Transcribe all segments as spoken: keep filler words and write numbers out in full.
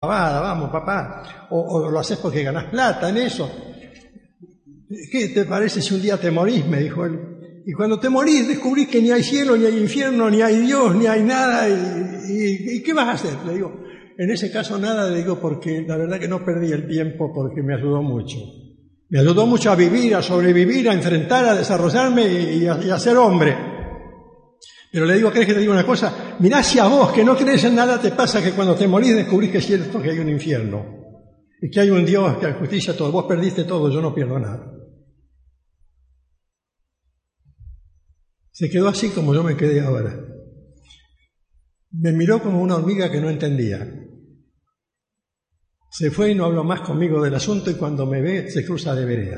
vamos, papá, o, o lo haces porque ganás plata en eso. ¿Qué te parece si un día te morís?, me dijo él. Y cuando te morís descubrís que ni hay cielo, ni hay infierno, ni hay Dios, ni hay nada. ¿Y, y, y qué vas a hacer? Le digo, en ese caso nada, le digo, porque la verdad que no perdí el tiempo, porque me ayudó mucho. Me ayudó mucho a vivir, a sobrevivir, a enfrentar, a desarrollarme y, y, a, y a ser hombre. Pero le digo, ¿crees que te digo una cosa? Mirá si a vos, que no crees en nada, te pasa que cuando te morís descubrís que es cierto que hay un infierno. Y que hay un Dios que justicia todo. Vos perdiste todo, yo no pierdo nada. Se quedó así como yo me quedé ahora. Me miró como una hormiga que no entendía. Se fue y no habló más conmigo del asunto, y cuando me ve se cruza de vereda.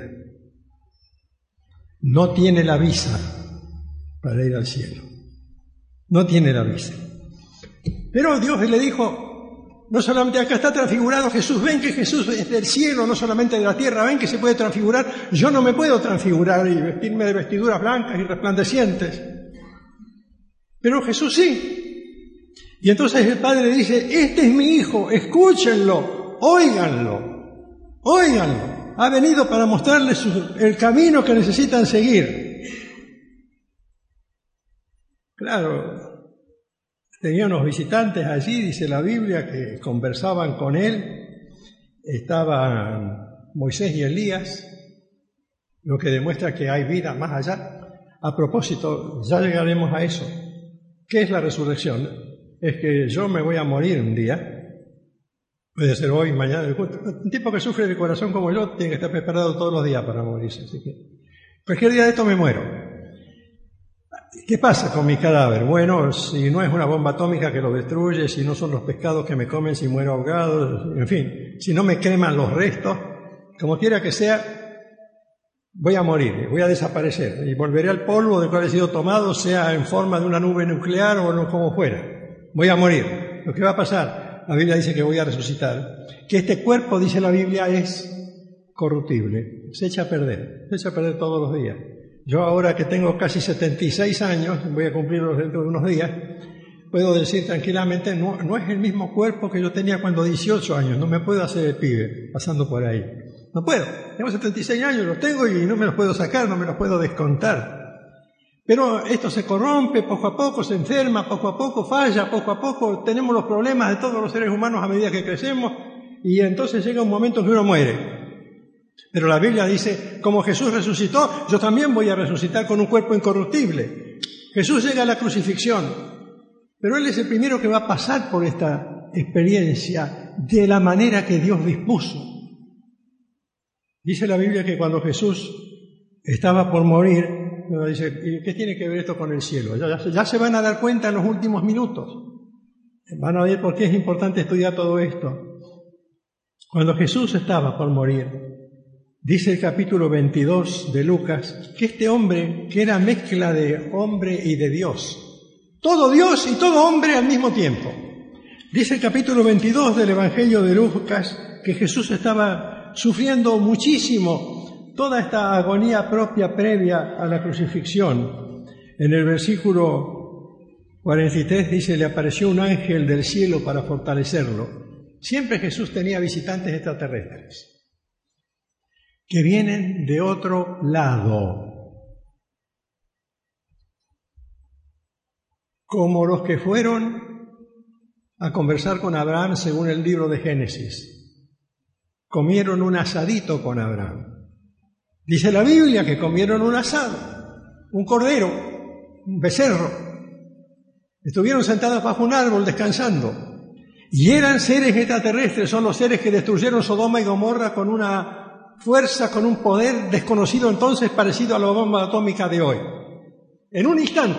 No tiene la visa para ir al cielo. No tiene la visa. Pero Dios le dijo, no solamente acá está transfigurado Jesús, ven que Jesús es del cielo, no solamente de la tierra, ven que se puede transfigurar. Yo no me puedo transfigurar y vestirme de vestiduras blancas y resplandecientes, pero Jesús sí. Y entonces el Padre dice, este es mi Hijo, escúchenlo, óiganlo, óiganlo. Ha venido para mostrarles su, el camino que necesitan seguir. Claro, tenía unos visitantes allí, dice la Biblia, que conversaban con él. Estaban Moisés y Elías, lo que demuestra que hay vida más allá. A propósito, ya llegaremos a eso. ¿Qué es la resurrección? Es que yo me voy a morir un día, puede ser hoy, mañana. Un tipo que sufre de corazón como yo tiene que estar preparado todos los días para morirse. Así que cualquier día de esto me muero. ¿Qué pasa con mi cadáver? Bueno, si no es una bomba atómica que lo destruye, si no son los pescados que me comen, si muero ahogado, en fin, si no me queman los restos, como quiera que sea, voy a morir, voy a desaparecer y volveré al polvo del cual he sido tomado, sea en forma de una nube nuclear o no, como fuera. Voy a morir. Lo que va a pasar, la Biblia dice que voy a resucitar, que este cuerpo, dice la Biblia, es corruptible, se echa a perder, se echa a perder todos los días. Yo ahora que tengo casi setenta y seis años, voy a cumplirlos dentro de unos días, puedo decir tranquilamente, no, no es el mismo cuerpo que yo tenía cuando dieciocho años, no me puedo hacer el pibe pasando por ahí. No puedo, tengo setenta y seis años, los tengo y no me los puedo sacar, no me los puedo descontar. Pero esto se corrompe, poco a poco se enferma, poco a poco falla, poco a poco tenemos los problemas de todos los seres humanos a medida que crecemos, y entonces llega un momento en que uno muere. Pero la Biblia dice, como Jesús resucitó, yo también voy a resucitar con un cuerpo incorruptible. Jesús llega a la crucifixión, pero Él es el primero que va a pasar por esta experiencia de la manera que Dios dispuso. Dice la Biblia que cuando Jesús estaba por morir, uno dice, ¿y qué tiene que ver esto con el cielo? Ya, ya, ya se van a dar cuenta en los últimos minutos. Van a ver por qué es importante estudiar todo esto. Cuando Jesús estaba por morir, dice el capítulo veintidós de Lucas, que este hombre, que era mezcla de hombre y de Dios, todo Dios y todo hombre al mismo tiempo. Dice el capítulo veintidós del Evangelio de Lucas que Jesús estaba sufriendo muchísimo toda esta agonía propia previa a la crucifixión. En el versículo cuarenta y tres dice, le apareció un ángel del cielo para fortalecerlo. Siempre Jesús tenía visitantes extraterrestres que vienen de otro lado, como los que fueron a conversar con Abraham según el libro de Génesis. Comieron un asadito con Abraham. Dice la Biblia que comieron un asado, un cordero, un becerro. Estuvieron sentados bajo un árbol descansando. Y eran seres extraterrestres, son los seres que destruyeron Sodoma y Gomorra con una fuerza, con un poder desconocido entonces, parecido a la bomba atómica de hoy. En un instante.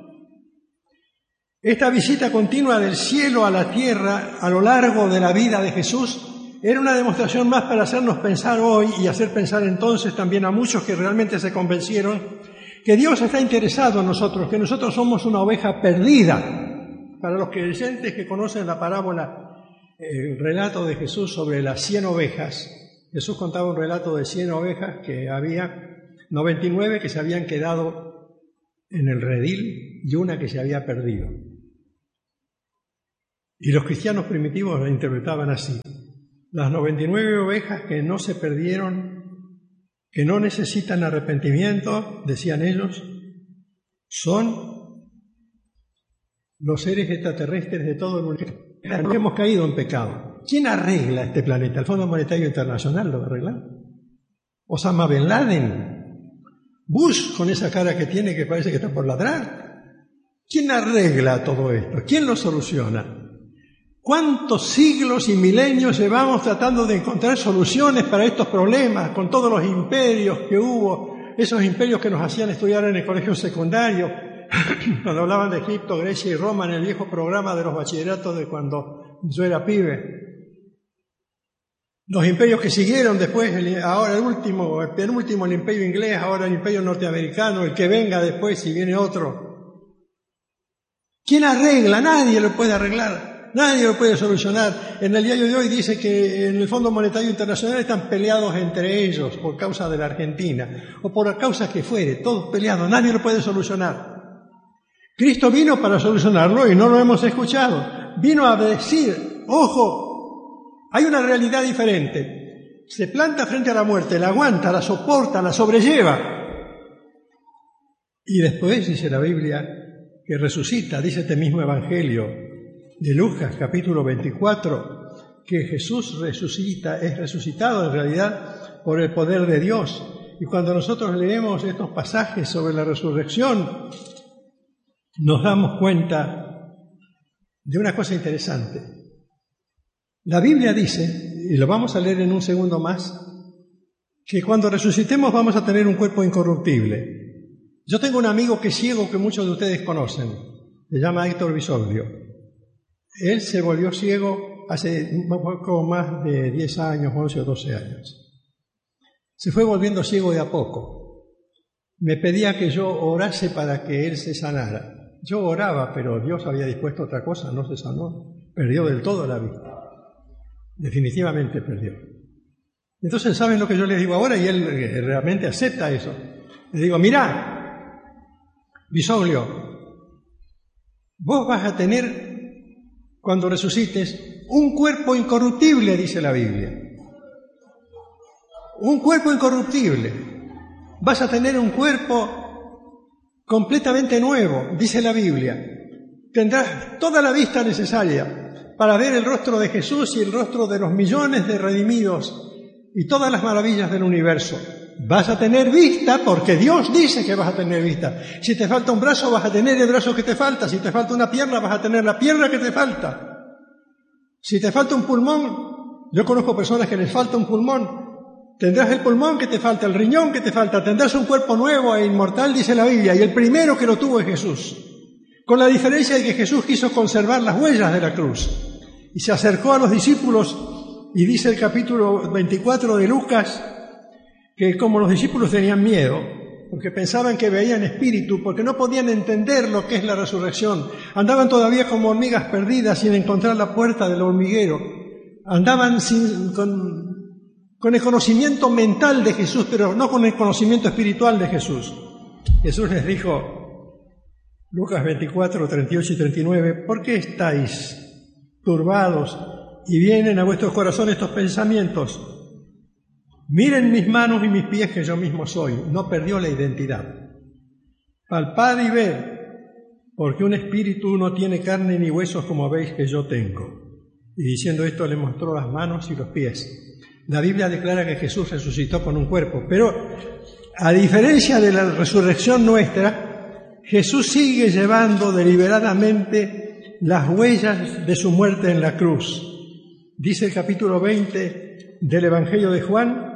Esta visita continua del cielo a la tierra a lo largo de la vida de Jesús era una demostración más para hacernos pensar hoy y hacer pensar entonces también a muchos que realmente se convencieron que Dios está interesado en nosotros, que nosotros somos una oveja perdida. Para los creyentes que conocen la parábola, el relato de Jesús sobre las cien ovejas, Jesús contaba un relato de cien ovejas que había noventa y nueve que se habían quedado en el redil y una que se había perdido. Y los cristianos primitivos lo interpretaban así. Las noventa y nueve ovejas que no se perdieron, que no necesitan arrepentimiento, decían ellos, son los seres extraterrestres de todo el mundo. Porque hemos caído en pecado. ¿Quién arregla este planeta? ¿El Fondo Monetario Internacional lo va a arreglar? ¿Osama Bin Laden? ¿Bush con esa cara que tiene que parece que está por ladrar? ¿Quién arregla todo esto? ¿Quién lo soluciona? ¿Cuántos siglos y milenios llevamos tratando de encontrar soluciones para estos problemas con todos los imperios que hubo, esos imperios que nos hacían estudiar en el colegio secundario, cuando hablaban de Egipto, Grecia y Roma en el viejo programa de los bachilleratos de cuando yo era pibe? Los imperios que siguieron después, el, ahora el último, el penúltimo, el imperio inglés, ahora el imperio norteamericano, el que venga después si viene otro. ¿Quién arregla? Nadie lo puede arreglar. Nadie lo puede solucionar. En el diario de hoy dice que en el Fondo Monetario Internacional están peleados entre ellos por causa de la Argentina o por la causa que fuere, todos peleados, nadie lo puede solucionar. Cristo vino para solucionarlo y no lo hemos escuchado. Vino a decir, ojo, hay una realidad diferente. Se planta frente a la muerte, la aguanta, la soporta, la sobrelleva. Y después dice la Biblia que resucita, dice este mismo Evangelio de Lucas capítulo veinticuatro, que Jesús resucita, es resucitado en realidad por el poder de Dios. Y cuando nosotros leemos estos pasajes sobre la resurrección, nos damos cuenta de una cosa interesante. La Biblia dice, y lo vamos a leer en un segundo más, que cuando resucitemos vamos a tener un cuerpo incorruptible. Yo tengo un amigo que es ciego que muchos de ustedes conocen, se llama Héctor Bisoglio. Él se volvió ciego hace un poco más de diez años, once o doce años. Se fue volviendo ciego de a poco. Me pedía que yo orase para que él se sanara. Yo oraba, pero Dios había dispuesto otra cosa, no se sanó. Perdió del todo la vista. Definitivamente perdió. Entonces, ¿saben lo que yo les digo ahora? Y él realmente acepta eso. Le digo, mirá, Bisoglio, vos vas a tener, cuando resucites, un cuerpo incorruptible, dice la Biblia. Un cuerpo incorruptible. Vas a tener un cuerpo completamente nuevo, dice la Biblia. Tendrás toda la vista necesaria para ver el rostro de Jesús y el rostro de los millones de redimidos y todas las maravillas del universo. Vas a tener vista porque Dios dice que vas a tener vista. Si te falta un brazo, vas a tener el brazo que te falta. Si te falta una pierna, vas a tener la pierna que te falta. Si te falta un pulmón, yo conozco personas que les falta un pulmón. Tendrás el pulmón que te falta, el riñón que te falta. Tendrás un cuerpo nuevo e inmortal, dice la Biblia. Y el primero que lo tuvo es Jesús. Con la diferencia de que Jesús quiso conservar las huellas de la cruz. Y se acercó a los discípulos y dice el capítulo veinticuatro de Lucas, que como los discípulos tenían miedo, porque pensaban que veían espíritu, porque no podían entender lo que es la resurrección, andaban todavía como hormigas perdidas sin encontrar la puerta del hormiguero, andaban sin, con, con el conocimiento mental de Jesús, pero no con el conocimiento espiritual de Jesús. Jesús les dijo, Lucas veinticuatro, treinta y ocho y treinta y nueve, ¿por qué estáis turbados y vienen a vuestros corazones estos pensamientos? Miren mis manos y mis pies que yo mismo soy. No perdió la identidad. Palpad y ved, porque un espíritu no tiene carne ni huesos como veis que yo tengo. Y diciendo esto le mostró las manos y los pies. La Biblia declara que Jesús resucitó con un cuerpo, pero a diferencia de la resurrección nuestra, Jesús sigue llevando deliberadamente las huellas de su muerte en la cruz. Dice el capítulo veinte del Evangelio de Juan,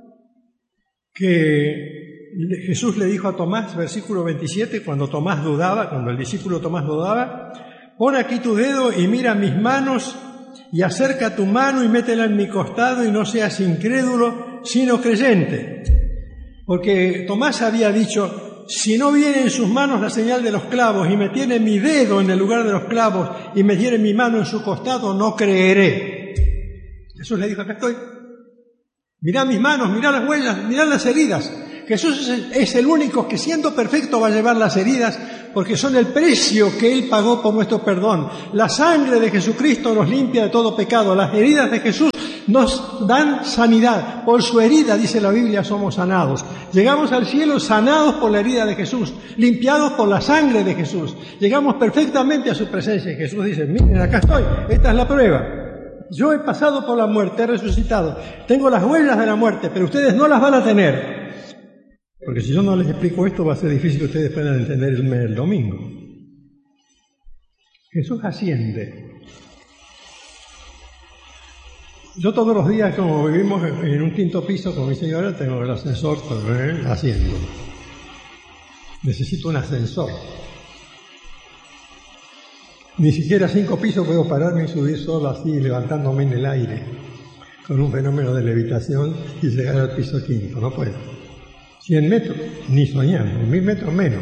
que Jesús le dijo a Tomás, versículo veintisiete, cuando Tomás dudaba, cuando el discípulo Tomás dudaba, pon aquí tu dedo y mira mis manos y acerca tu mano y métela en mi costado y no seas incrédulo, sino creyente. Porque Tomás había dicho, si no viene en sus manos la señal de los clavos y me tiene mi dedo en el lugar de los clavos y me tiene mi mano en su costado, no creeré. Jesús le dijo, acá estoy. Mirá mis manos, mirá las huellas, mirá las heridas. Jesús es el único que, siendo perfecto, va a llevar las heridas porque son el precio que Él pagó por nuestro perdón. La sangre de Jesucristo nos limpia de todo pecado. Las heridas de Jesús nos dan sanidad. Por su herida, dice la Biblia, somos sanados. Llegamos al cielo sanados por la herida de Jesús, limpiados por la sangre de Jesús. Llegamos perfectamente a su presencia y Jesús dice, miren, acá estoy, esta es la prueba. Yo he pasado por la muerte, he resucitado. Tengo las huellas de la muerte, pero ustedes no las van a tener. Porque si yo no les explico esto, va a ser difícil que ustedes puedan entenderme el domingo. Jesús asciende. Yo todos los días, como vivimos en un quinto piso con mi señora, tengo el ascensor ¿eh? haciendo. Necesito un ascensor. Ni siquiera cinco pisos puedo pararme y subir solo así, levantándome en el aire, con un fenómeno de levitación y llegar al piso quinto. No puedo. Cien metros, ni soñando, mil metros menos.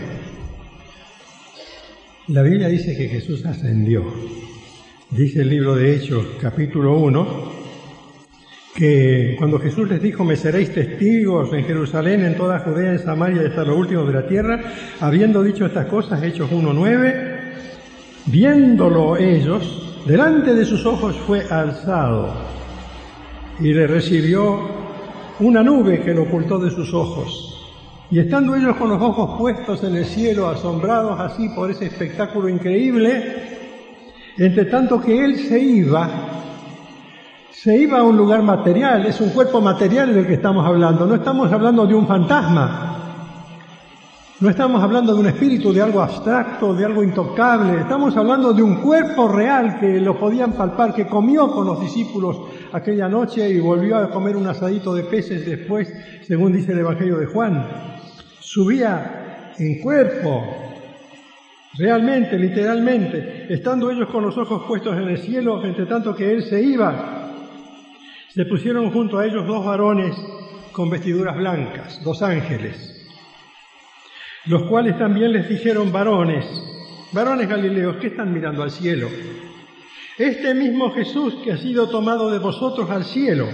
La Biblia dice que Jesús ascendió. Dice el libro de Hechos, capítulo uno, que cuando Jesús les dijo, me seréis testigos en Jerusalén, en toda Judea, en Samaria y hasta lo último de la tierra, habiendo dicho estas cosas, Hechos uno nueve, viéndolo ellos, delante de sus ojos fue alzado y le recibió una nube que lo ocultó de sus ojos. Y estando ellos con los ojos puestos en el cielo, asombrados así por ese espectáculo increíble, entre tanto que él se iba, se iba a un lugar material, es un cuerpo material del que estamos hablando, no estamos hablando de un fantasma, no estamos hablando de un espíritu, de algo abstracto, de algo intocable, estamos hablando de un cuerpo real que lo podían palpar, que comió con los discípulos aquella noche y volvió a comer un asadito de peces después, según dice el Evangelio de Juan. Subía en cuerpo, realmente, literalmente, estando ellos con los ojos puestos en el cielo, entre tanto que él se iba, se pusieron junto a ellos dos varones con vestiduras blancas, dos ángeles, los cuales también les dijeron, varones, varones galileos, ¿qué están mirando al cielo? Este mismo Jesús que ha sido tomado de vosotros al cielo,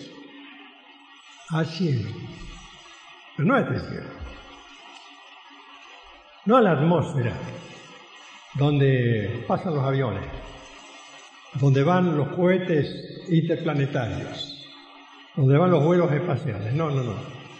al cielo, pero no a este cielo, no a la atmósfera donde pasan los aviones, donde van los cohetes interplanetarios, donde van los vuelos espaciales, no, no, no.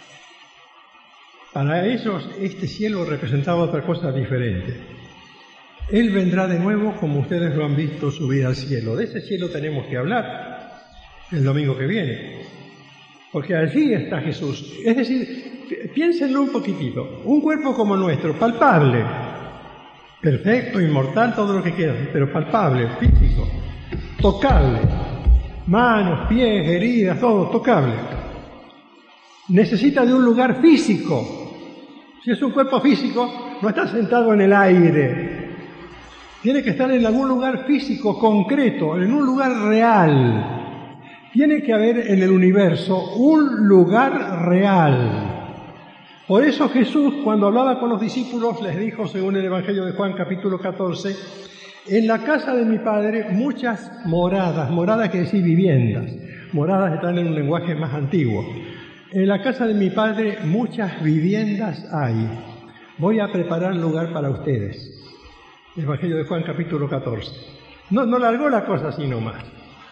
Para ellos este cielo representaba otra cosa diferente. Él vendrá de nuevo como ustedes lo han visto subir al cielo. De ese cielo tenemos que hablar el domingo que viene, porque allí está Jesús. Es decir, piénsenlo un poquitito, un cuerpo como nuestro, palpable, perfecto, inmortal, todo lo que quieran, pero palpable, físico, tocable, manos, pies, heridas, todo tocable. Necesita de un lugar físico. Si es un cuerpo físico, no está sentado en el aire. Tiene que estar en algún lugar físico, concreto, en un lugar real. Tiene que haber en el universo un lugar real. Por eso Jesús, cuando hablaba con los discípulos, les dijo, según el Evangelio de Juan, capítulo catorce, en la casa de mi Padre muchas moradas, moradas quiere decir viviendas, moradas están en un lenguaje más antiguo. En la casa de mi Padre muchas viviendas hay. Voy a preparar lugar para ustedes. Evangelio de Juan, capítulo catorce. No, no largó la cosa así nomás.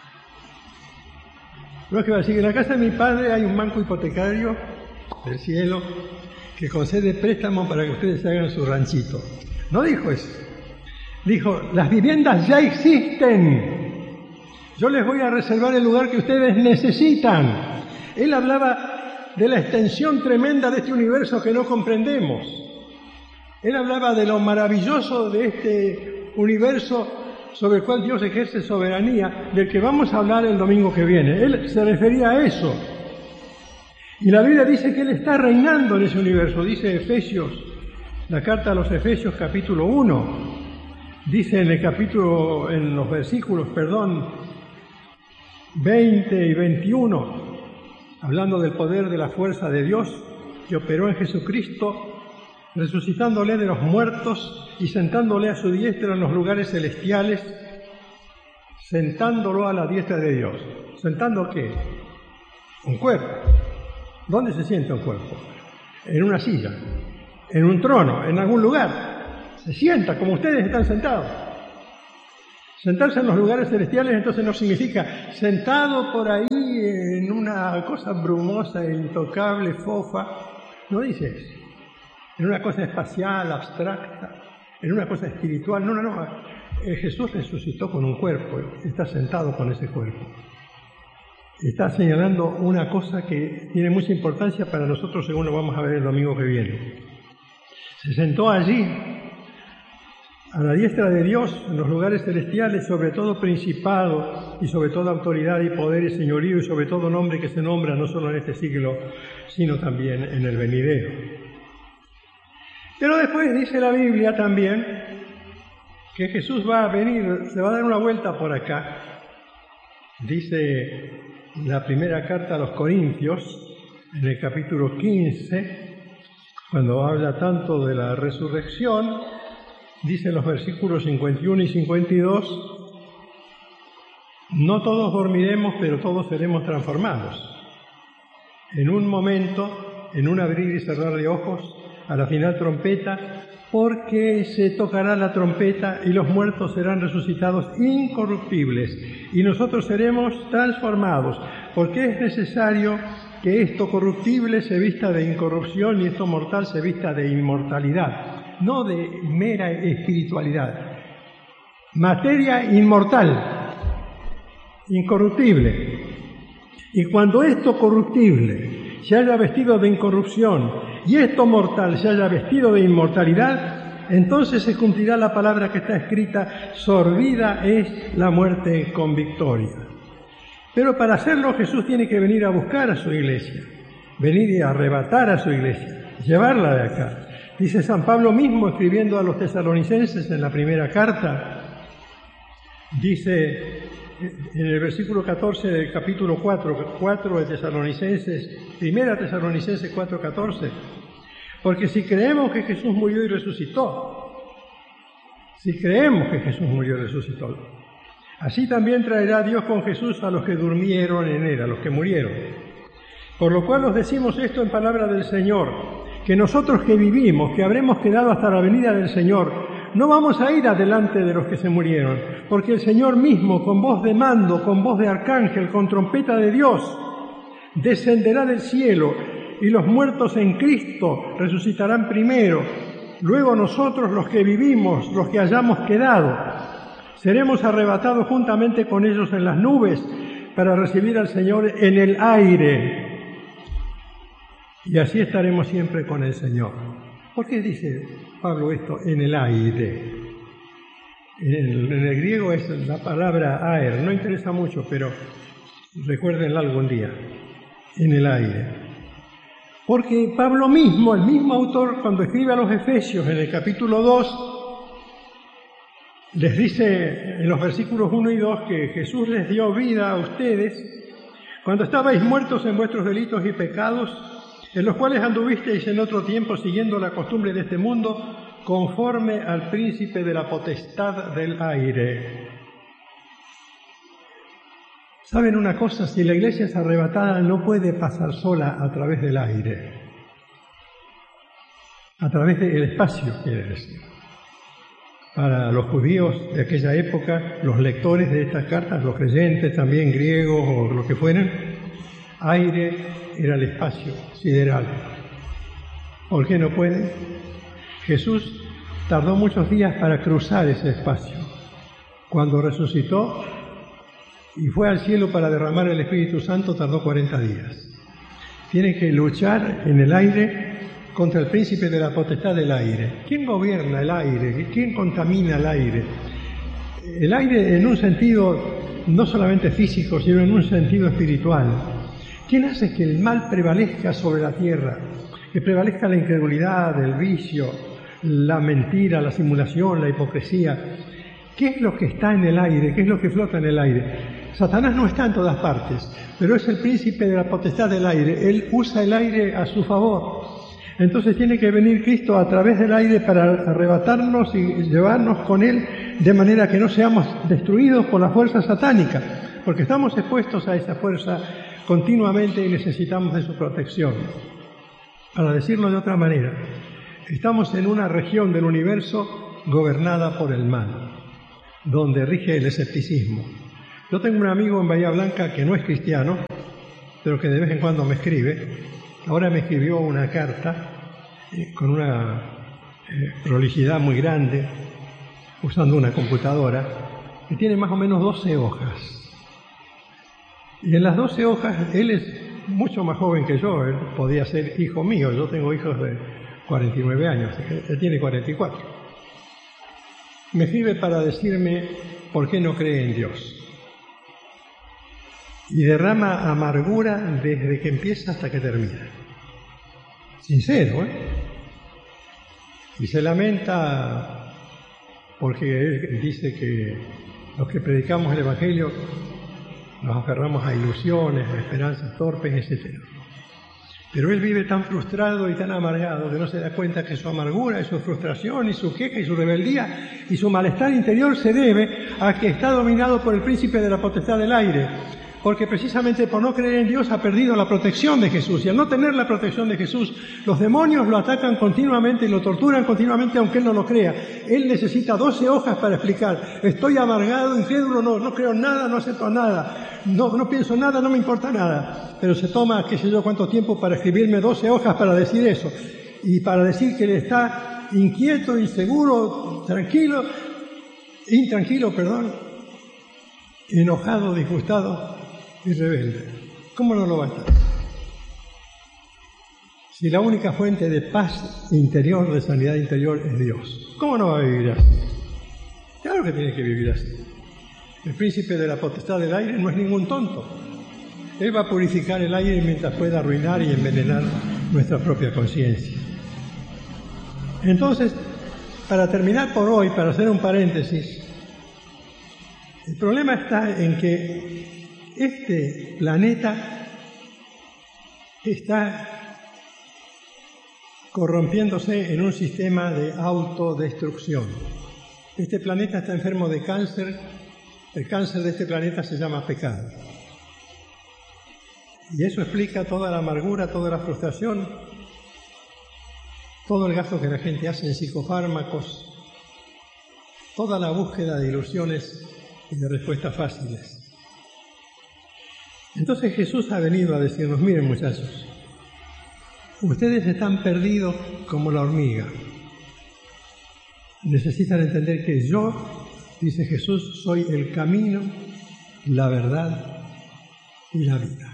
No es que va a decir que en la casa de mi Padre hay un banco hipotecario del cielo que concede préstamos para que ustedes hagan su ranchito. No dijo eso. Dijo, las viviendas ya existen. Yo les voy a reservar el lugar que ustedes necesitan. Él hablaba de la extensión tremenda de este universo que no comprendemos. Él hablaba de lo maravilloso de este universo sobre el cual Dios ejerce soberanía, del que vamos a hablar el domingo que viene. Él se refería a eso. Y la Biblia dice que Él está reinando en ese universo. Dice Efesios, la carta a los Efesios capítulo uno, dice en el capítulo, en los versículos, perdón, veinte y veintiuno, hablando del poder de la fuerza de Dios que operó en Jesucristo, resucitándole de los muertos y sentándole a su diestra en los lugares celestiales, sentándolo a la diestra de Dios. ¿Sentando qué? Un cuerpo. ¿Dónde se sienta un cuerpo? en una silla, en un trono, en algún lugar. Se sienta como ustedes están sentados. Sentarse en los lugares celestiales entonces no significa sentado por ahí en una cosa brumosa, intocable, fofa. No dice eso. En una cosa espacial, abstracta, en una cosa espiritual. No, no, no. Jesús resucitó con un cuerpo, está sentado con ese cuerpo. Está señalando una cosa que tiene mucha importancia para nosotros, según lo vamos a ver el domingo que viene. Se sentó allí, a la diestra de Dios, en los lugares celestiales, sobre todo principado y sobre toda autoridad y poder y señorío y sobre todo nombre que se nombra no solo en este siglo, sino también en el venidero. Pero después dice la Biblia también que Jesús va a venir, se va a dar una vuelta por acá. Dice la primera carta a los Corintios, en el capítulo quince, cuando habla tanto de la resurrección, dice en los versículos cincuenta y uno y cincuenta y dos, no todos dormiremos, pero todos seremos transformados. En un momento, en un abrir y cerrar de ojos, a la final trompeta, porque se tocará la trompeta y los muertos serán resucitados incorruptibles y nosotros seremos transformados, porque es necesario que esto corruptible se vista de incorrupción y esto mortal se vista de inmortalidad, no de mera espiritualidad. Materia inmortal, incorruptible. Y cuando esto corruptible se haya vestido de incorrupción y esto mortal se haya vestido de inmortalidad, entonces se cumplirá la palabra que está escrita: sorbida es la muerte con victoria. Pero para hacerlo Jesús tiene que venir a buscar a su iglesia, venir y arrebatar a su iglesia, llevarla de acá. Dice San Pablo mismo, escribiendo a los tesalonicenses en la primera carta, dice en el versículo catorce del capítulo cuatro, cuatro de Tesalonicenses, primera Tesalonicenses cuatro, catorce, porque si creemos que Jesús murió y resucitó, si creemos que Jesús murió y resucitó, así también traerá Dios con Jesús a los que durmieron en él, a los que murieron. Por lo cual os decimos esto en palabra del Señor, que nosotros que vivimos, que habremos quedado hasta la venida del Señor, no vamos a ir adelante de los que se murieron, porque el Señor mismo, con voz de mando, con voz de arcángel, con trompeta de Dios, descenderá del cielo, y los muertos en Cristo resucitarán primero. Luego nosotros, los que vivimos, los que hayamos quedado, seremos arrebatados juntamente con ellos en las nubes para recibir al Señor en el aire. Y así estaremos siempre con el Señor. ¿Por qué dice Pablo esto en el aire? En el, en el griego es la palabra aer, no interesa mucho, pero recuérdenla algún día, en el aire. Porque Pablo mismo, el mismo autor, cuando escribe a los Efesios en el capítulo dos, les dice en los versículos uno y dos que Jesús les dio vida a ustedes cuando estabais muertos en vuestros delitos y pecados, en los cuales anduvisteis en otro tiempo siguiendo la costumbre de este mundo, conforme al príncipe de la potestad del aire. ¿Saben una cosa? Si la iglesia es arrebatada, no puede pasar sola a través del aire. A través del espacio, quiere decir. Para los judíos de aquella época, los lectores de estas cartas, los creyentes, también griegos o los que fueran, aire era el espacio sideral. ¿Por qué no puede? Jesús tardó muchos días para cruzar ese espacio. Cuando resucitó y fue al cielo para derramar el Espíritu Santo, tardó cuarenta días. Tiene que luchar en el aire contra el príncipe de la potestad del aire. ¿Quién gobierna el aire? ¿Quién contamina el aire? El aire en un sentido no solamente físico, sino en un sentido espiritual. ¿Quién hace que el mal prevalezca sobre la tierra? Que prevalezca la incredulidad, el vicio, la mentira, la simulación, la hipocresía. ¿Qué es lo que está en el aire? ¿Qué es lo que flota en el aire? Satanás no está en todas partes, pero es el príncipe de la potestad del aire. Él usa el aire a su favor. Entonces tiene que venir Cristo a través del aire para arrebatarnos y llevarnos con Él, de manera que no seamos destruidos por la fuerza satánica, porque estamos expuestos a esa fuerza continuamente y necesitamos de su protección. Para decirlo de otra manera, estamos en una región del universo gobernada por el mal, donde rige el escepticismo. Yo tengo un amigo en Bahía Blanca que no es cristiano, pero que de vez en cuando me escribe. Ahora me escribió una carta eh, con una eh, prolijidad muy grande, usando una computadora, que tiene más o menos doce hojas. Y en las doce hojas, él es mucho más joven que yo, él podía ser hijo mío, yo tengo hijos de cuarenta y nueve años, él tiene cuarenta y cuatro. Me escribe para decirme por qué no cree en Dios. Y derrama amargura desde que empieza hasta que termina. Sincero, ¿eh? Y se lamenta porque él dice que los que predicamos el Evangelio nos aferramos a ilusiones, a esperanzas torpes, etcétera. Pero él vive tan frustrado y tan amargado que no se da cuenta que su amargura y su frustración y su queja y su rebeldía y su malestar interior se debe a que está dominado por el príncipe de la potestad del aire. Porque precisamente por no creer en Dios ha perdido la protección de Jesús. Y al no tener la protección de Jesús, los demonios lo atacan continuamente y lo torturan continuamente aunque él no lo crea. Él necesita doce hojas para explicar. Estoy amargado, incrédulo, no, no creo en nada, no acepto nada, no, no pienso nada, no me importa nada. Pero se toma, qué sé yo, cuánto tiempo para escribirme doce hojas para decir eso. Y para decir que él está inquieto, inseguro, tranquilo, intranquilo, perdón, enojado, disgustado y rebelde. ¿Cómo no lo va a estar? Si la única fuente de paz interior, de sanidad interior, es Dios, ¿cómo no va a vivir así? Claro que tiene que vivir así. El príncipe de la potestad del aire no es ningún tonto. Él va a purificar el aire mientras pueda arruinar y envenenar nuestra propia conciencia. Entonces, para terminar por hoy, para hacer un paréntesis, el problema está en que este planeta está corrompiéndose en un sistema de autodestrucción. Este planeta está enfermo de cáncer. El cáncer de este planeta se llama pecado. Y eso explica toda la amargura, toda la frustración, todo el gasto que la gente hace en psicofármacos, toda la búsqueda de ilusiones y de respuestas fáciles. Entonces Jesús ha venido a decirnos, miren muchachos, ustedes están perdidos como la hormiga. Necesitan entender que yo, dice Jesús, soy el camino, la verdad y la vida.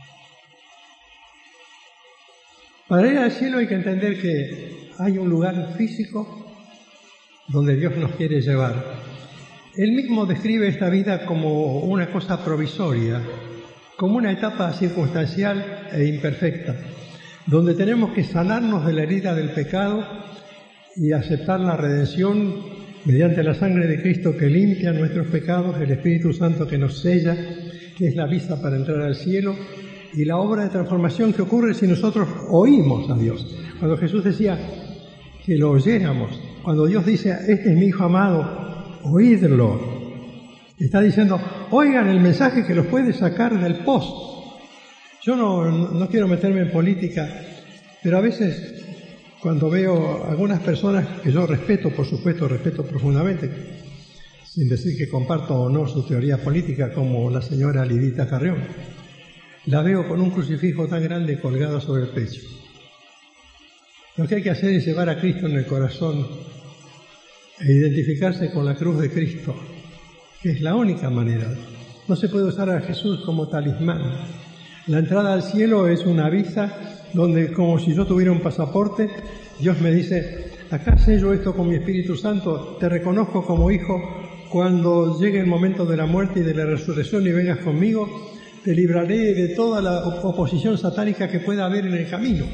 Para ir al cielo hay que entender que hay un lugar físico donde Dios nos quiere llevar. Él mismo describe esta vida como una cosa provisoria, como una etapa circunstancial e imperfecta, donde tenemos que sanarnos de la herida del pecado y aceptar la redención mediante la sangre de Cristo que limpia nuestros pecados, el Espíritu Santo que nos sella, que es la visa para entrar al cielo, y la obra de transformación que ocurre si nosotros oímos a Dios. Cuando Jesús decía que lo oyéramos, cuando Dios dice, este es mi Hijo amado, oídlo, está diciendo, oigan el mensaje que los puede sacar del post. Yo no, no quiero meterme en política, pero a veces cuando veo algunas personas que yo respeto, por supuesto, respeto profundamente, sin decir que comparto o no su teoría política, como la señora Lidita Carrión, la veo con un crucifijo tan grande colgado sobre el pecho. Lo que hay que hacer es llevar a Cristo en el corazón e identificarse con la cruz de Cristo, que es la única manera. No se puede usar a Jesús como talismán. La entrada al cielo es una visa donde, como si yo tuviera un pasaporte, Dios me dice, acá sello esto con mi Espíritu Santo, te reconozco como hijo, cuando llegue el momento de la muerte y de la resurrección y vengas conmigo, te libraré de toda la oposición satánica que pueda haber en el camino.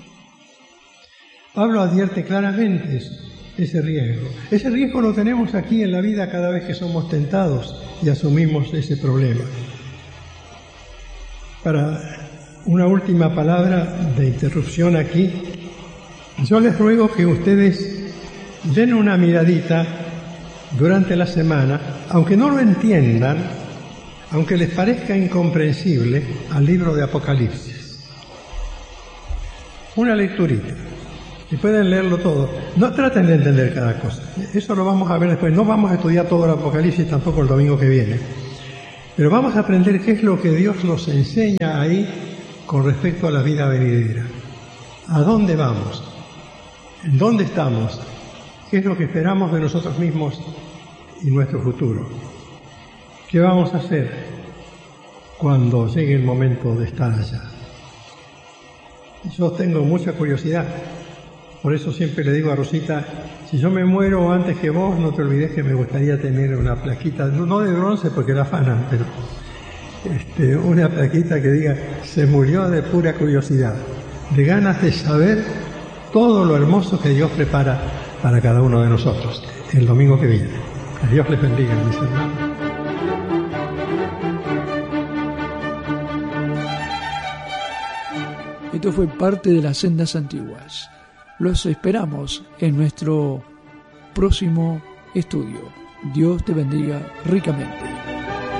Pablo advierte claramente eso, ese riesgo. Ese riesgo lo tenemos aquí en la vida cada vez que somos tentados y asumimos ese problema. Para una última palabra de interrupción aquí, yo les ruego que ustedes den una miradita durante la semana, aunque no lo entiendan, aunque les parezca incomprensible, al libro de Apocalipsis. una lecturita. Y pueden leerlo todo. No traten de entender cada cosa. Eso lo vamos a ver después. No vamos a estudiar todo el Apocalipsis tampoco el domingo que viene. Pero vamos a aprender qué es lo que Dios nos enseña ahí con respecto a la vida venidera. ¿A dónde vamos? ¿En dónde estamos? ¿Qué es lo que esperamos de nosotros mismos y nuestro futuro? ¿Qué vamos a hacer cuando llegue el momento de estar allá? Yo tengo mucha curiosidad. Por eso siempre le digo a Rosita, si yo me muero antes que vos, no te olvides que me gustaría tener una plaquita, no de bronce porque la afanan, pero este, una plaquita que diga, se murió de pura curiosidad, de ganas de saber todo lo hermoso que Dios prepara para cada uno de nosotros el domingo que viene. Que Dios les bendiga, mis hermanos. Esto fue parte de las sendas antiguas. Los esperamos en nuestro próximo estudio. Dios te bendiga ricamente.